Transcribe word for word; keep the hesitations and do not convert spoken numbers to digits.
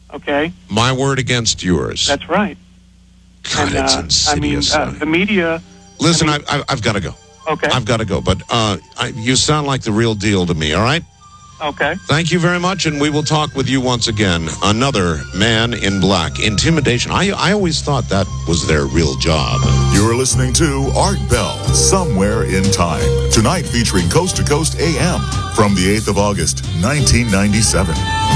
Okay? My word against yours. That's right. God, and, it's uh, insidious. I mean, uh, the media... Listen, I mean, I, I, I've got to go. Okay. I've got to go. But uh, I, you sound like the real deal to me, all right? Okay. Thank you very much, and we will talk with you once again. Another Man in Black. Intimidation. I, I always thought that was their real job. You're listening to Art Bell, Somewhere in Time. Tonight featuring Coast to Coast A M from the eighth of August, nineteen ninety-seven.